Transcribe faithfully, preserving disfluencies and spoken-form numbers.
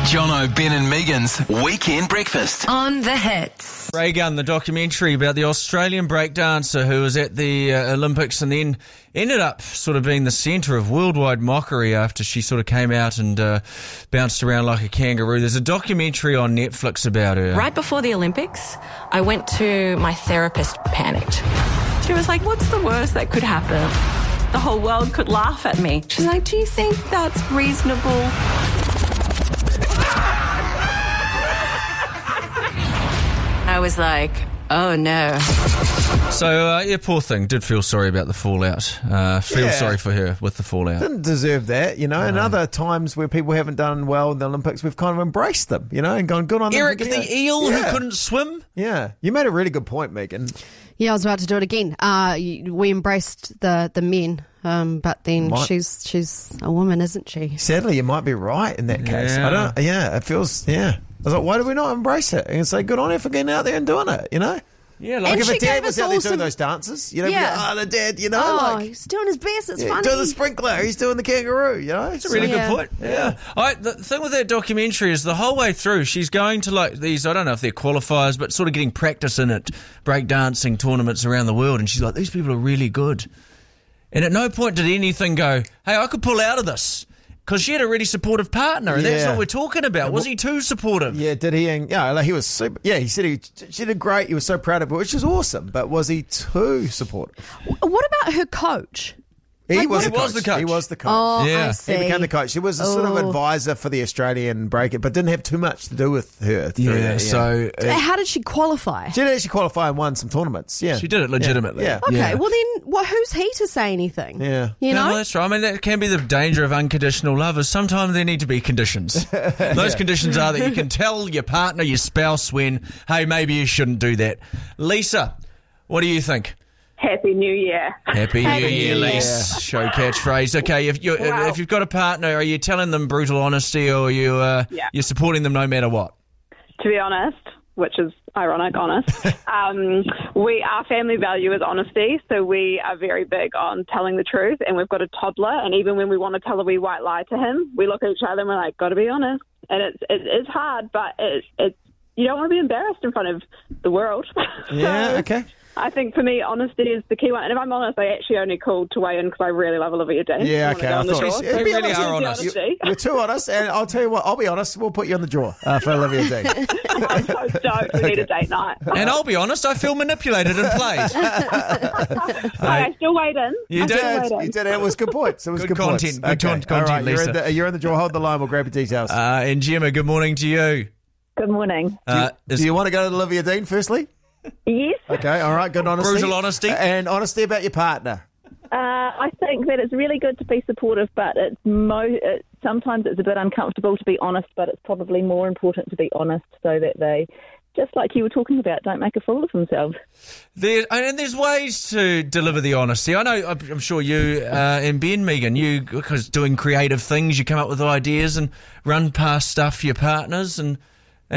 Jono, Ben and Megan's Weekend Breakfast. On the Hits. Ray Gunn, the documentary about the Australian breakdancer who was at the uh, Olympics and then ended up sort of being the centre of worldwide mockery after she sort of came out and uh, bounced around like a kangaroo. There's a documentary on Netflix about her. Right before the Olympics, I went to my therapist, panicked. She was like, what's the worst that could happen? The whole world could laugh at me. She's like, do you think that's reasonable? I was like, oh no. So, uh, yeah, poor thing. Did feel sorry about the fallout. Uh, feel Yeah. sorry for her with the fallout. Didn't deserve that, you know. And other times where people haven't done well in the Olympics, we've kind of embraced them, you know, and gone good on them. Eric for the getting it. eel Yeah. who couldn't swim? Yeah, you made a really good point, Megan. Yeah, I was about to do it again. Uh, we embraced the the men, um, but then Might- she's she's a woman, isn't she? Sadly, you might be right in that case. Yeah. I don't. Yeah, it feels. Yeah, I was like, why do we not embrace it and say good on her for getting out there and doing it? You know, Yeah, And like like if she a dad gave was us out there all doing some- those dances, you know, Yeah. be like, oh, the dad, you know, Oh, like he's doing his best. It's yeah, funny. doing the sprinkler, he's doing the kangaroo, you know. It's a really Yeah. good point. Yeah. I, the thing with that documentary is the whole way through, she's going to like these, I don't know if they're qualifiers, but sort of getting practice in it, breakdancing tournaments around the world. And she's like, these people are really good. And at no point did anything go, hey, I could pull out of this. Because she had a really supportive partner, and that's Yeah. what we're talking about. Was he too supportive? Yeah, did he? And, yeah, like he was super. Yeah, he said he she did great. He was so proud of her, which is awesome. But was he too supportive? What about her coach? He Like, was, what- the He coach. was the coach. He was the coach. Oh, Yeah. I see. He became the coach. She was a sort of Oh. advisor for the Australian break, but didn't have too much to do with her. through Yeah, that, so uh, How did she qualify? she did actually qualify and won some tournaments. Yeah, she did it legitimately. Yeah. Okay, Yeah. well then, well, who's he to say anything? Yeah. You No, know? that's right. I mean, that can be the danger of unconditional love. Is sometimes there need to be conditions. Those conditions are that you can tell your partner, your spouse, when, hey, maybe you shouldn't do that. Lisa, what do you think? Happy New Year. Happy, New Happy Year, New Year. Lisa. Show catchphrase. Okay, if you Wow. if you've got a partner, are you telling them brutal honesty, or are you uh, Yeah. you're supporting them no matter what? To be honest, which is ironic, honest, um, we our family value is honesty, so we are very big on telling the truth. And we've got a toddler, and even when we want to tell a wee white lie to him, we look at each other and we're like, "Got to be honest." And it's it is hard, but it's it's you don't want to be embarrassed in front of the world. Yeah. So, Okay. I think for me, honesty is the key one. And if I'm honest, I actually only called to weigh in because I really love Olivia Dean. Yeah. I Okay. wanna go I on the thought tour, you- so They be really honest. are the honest. honesty. You're too honest, and I'll tell you what. I'll be honest. We'll put you on the draw uh, for Olivia Dean. I'm so stoked. We need a date night. And I'll be honest, I feel manipulated and played. Hi, I still wait in. You I'm did. still You waiting. did. It was good points. It was Good good, points. content, good con- All content, right, you're Lisa. in, the, you're in the draw. Hold the line. We'll grab your details. Uh, and Gemma, good morning to you. Good morning. Uh, is Do you want to go to Olivia Dean firstly? Yes, Okay. All right. Good honesty. Brutal honesty. and honesty about your partner. Uh, I think that it's really good to be supportive, but it's mo- it, sometimes it's a bit uncomfortable to be honest, but it's probably more important to be honest so that they, just like you were talking about, don't make a fool of themselves. There, and there's ways to deliver the honesty. I know, I'm I'm sure you uh, and Ben, Megan, you, because doing creative things, you come up with ideas and run past stuff for your partners. And